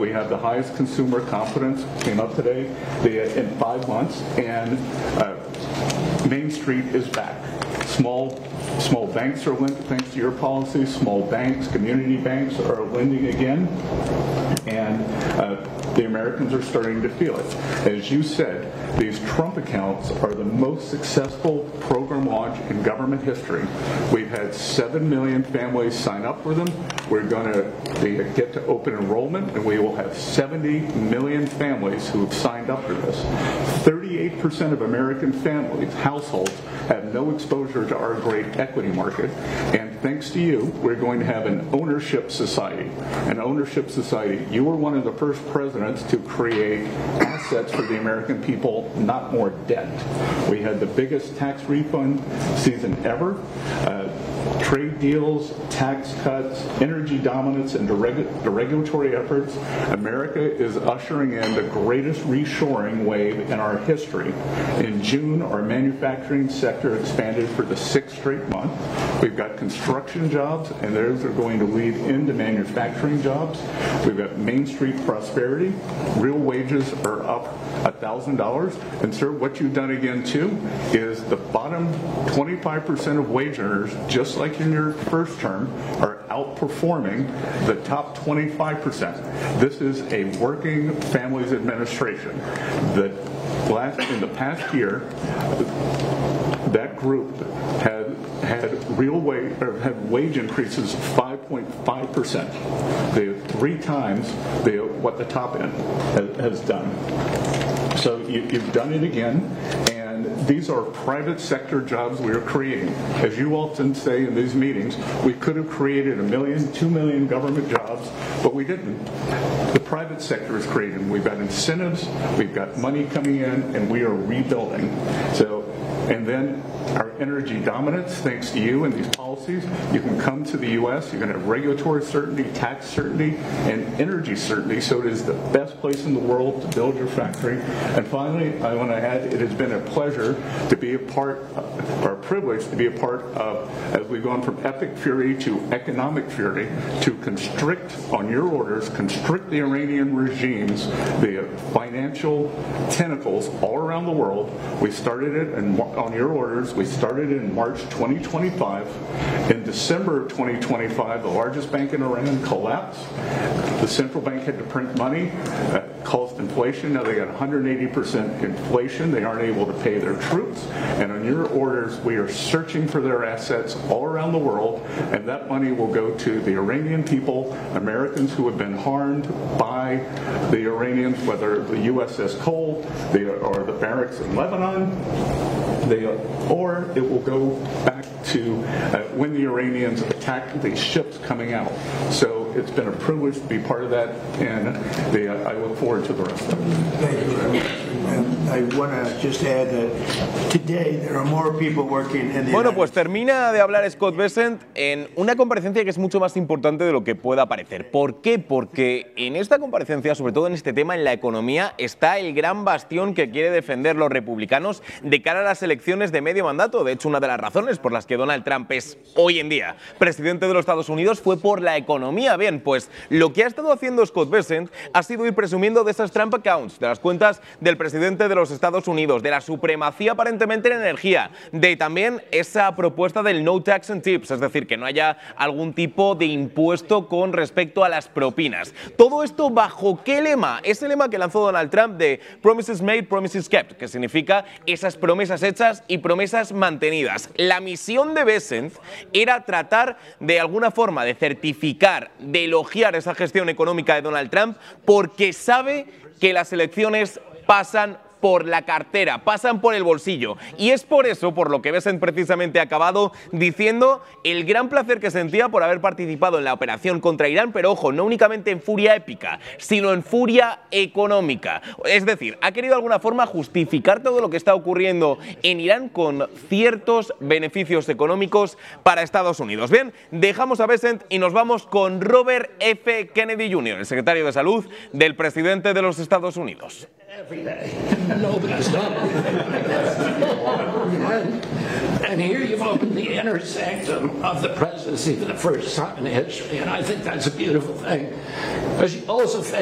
We have the highest consumer confidence, came up today, in 5 months, and Main Street is back. Small banks are lending, thanks to your policies. Small banks, community banks are lending again, and the Americans are starting to feel it. As you said, these Trump accounts are the most successful program launch in government history. We've had 7 million families sign up for them. We're going to get to open enrollment, and we will have 70 million families who have signed up for this. 38% of American families, households, have no exposure to our great equity market. And thanks to you, we're going to have an ownership society. An ownership society. You were one of the first presidents to create assets for the American people, not more debt. We had the biggest tax refund season ever. Trade deals, tax cuts, energy dominance, and the regulatory efforts. America is ushering in the greatest reshoring wave in our history. In June, our manufacturing sector expanded for the 6th straight month. We've got construction jobs, and those are going to lead into manufacturing jobs. We've got Main Street prosperity. Real wages are up $1,000. And sir, what you've done again too is the bottom 25% of wage earners, just like in your first term, are outperforming the top 25%. This is a working families administration. In the past year, that group had wage increases of 5.5%. They have 3 times what the top end has done. So you've done it again, and these are private sector jobs we are creating. As you often say in these meetings, we could have created 1 million, 2 million government jobs, but we didn't. The private sector is creating. We've got incentives, we've got money coming in, and we are rebuilding. And then our energy dominance, thanks to you and these policies, you can come to the U.S., you're going to have regulatory certainty, tax certainty, and energy certainty, so it is the best place in the world to build your factory. And finally, I want to add, it has been a pleasure to be a part, or a privilege to be a part of, as we've gone from epic fury to economic fury, to constrict, on your orders, constrict the Iranian regime's the financial tentacles all around the world. We started it on your orders. We started it in March 2025. In December of 2025, the largest bank in Iran collapsed. The central bank had to print money. That caused inflation. Now they got 180% inflation. They aren't able to pay their troops. And on your orders, we are searching for their assets all around the world. And that money will go to the Iranian people, Americans who have been harmed by the Iranians, whether the USS Cole or the barracks in Lebanon. Or it will go back to when the Iranians attacked the ships coming out. So it's been a privilege to be part of that, and I look forward to the rest of it. Thank you very much. I want to just add that today there are more people working in the Bueno, pues termina de hablar Scott Bessent en una comparecencia que es mucho más importante de lo que pueda parecer. ¿Por qué? Porque en esta comparecencia, sobre todo en este tema, en la economía, está el gran bastión que quiere defender los republicanos de cara a las elecciones de medio mandato. De hecho, una de las razones por las que Donald Trump es hoy en día presidente de los Estados Unidos fue por la economía. Bien, pues lo que ha estado haciendo Scott Bessent ha sido ir presumiendo de esas Trump accounts, de las cuentas del presidente de los Estados Unidos, de la supremacía aparentemente en energía, de también esa propuesta del no tax on tips, es decir, que no haya algún tipo de impuesto con respecto a las propinas. Todo esto ¿bajo qué lema? Ese lema que lanzó Donald Trump de Promises Made, Promises Kept, que significa esas promesas hechas y promesas mantenidas. La misión de Bessent era tratar de alguna forma de certificar, de elogiar esa gestión económica de Donald Trump, porque sabe que las elecciones pasan por la cartera, pasan por el bolsillo. Y es por eso por lo que Bessent precisamente ha acabado diciendo el gran placer que sentía por haber participado en la operación contra Irán, pero ojo, no únicamente en furia épica, sino en furia económica. Es decir, ha querido de alguna forma justificar todo lo que está ocurriendo en Irán con ciertos beneficios económicos para Estados Unidos. Bien, dejamos a Bessent y nos vamos con Robert F. Kennedy Jr., el secretario de Salud del presidente de los Estados Unidos. Nobody's done it. And here you've opened the inner sanctum of the presidency for the first time in history, and I think that's a beautiful thing. But you also